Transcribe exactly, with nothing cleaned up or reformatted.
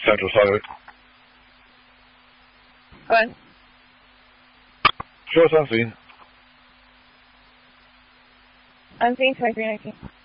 Central Solid. What? Show us unseen. Unseen twenty-three nineteen.